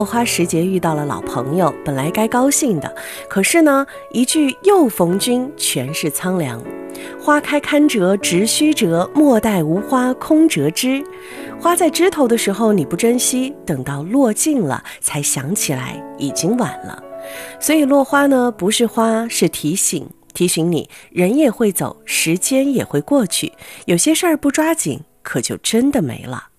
落花时节遇到了老朋友，本来该高兴的，可是呢，一句又逢君，全是苍凉。花开堪折直须折，莫待无花空折枝。花在枝头的时候你不珍惜，等到落尽了才想起来已经晚了。所以落花呢，不是花，是提醒你，人也会走，时间也会过去，有些事儿不抓紧，可就真的没了。